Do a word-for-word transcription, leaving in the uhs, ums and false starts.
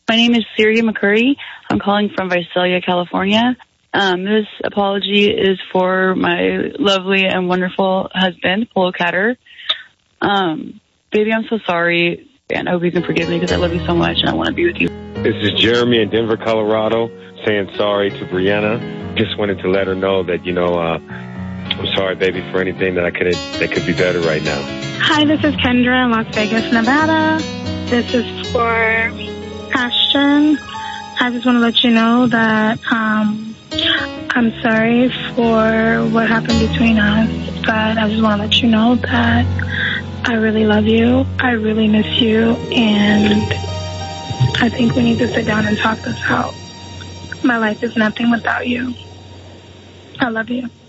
My name is Siri McCurry. I'm calling from Visalia, California. Um, this apology is for my lovely and wonderful husband, Polo Catter. Um, baby, I'm so sorry, and I hope you can forgive me because I love you so much and I want to be with you. This is Jeremy in Denver, Colorado, saying sorry to Brianna. Just wanted to let her know that, you know, uh, I'm sorry, baby, for anything that I could that could be better right now. Hi, this is Kendra in Las Vegas, Nevada. This is for Ashton. I just want to let you know that um, I'm sorry for what happened between us, but I just want to let you know that I really love you. I really miss you, and I think we need to sit down and talk this out. My life is nothing without you. I love you.